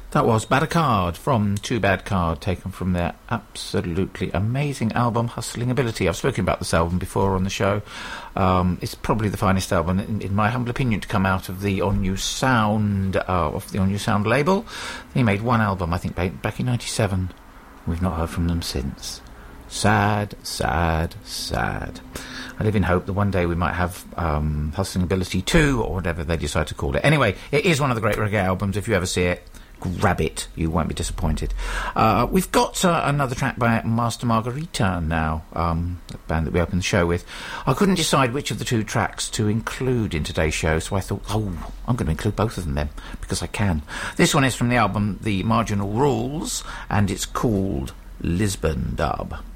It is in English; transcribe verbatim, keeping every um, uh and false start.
That was Bad a Card from Too Bad Card, taken from their absolutely amazing album Hustling Ability. I've spoken about this album before on the show. Um, it's probably the finest album, in, in my humble opinion, to come out of the On You Sound, uh, off the On You Sound label. They made one album, I think, back in ninety-seven. We've not heard from them since. Sad, sad, sad. I live in hope that one day we might have um, Hustling Ability two, or whatever they decide to call it. Anyway, it is one of the great reggae albums. If you ever see it, grab it. You won't be disappointed. Uh, we've got uh, another track by Master Margarita now, um, the band that we opened the show with. I couldn't decide which of the two tracks to include in today's show, so I thought, oh, I'm going to include both of them then, because I can. This one is from the album The Marginal Rules, and it's called Lisbon Dub.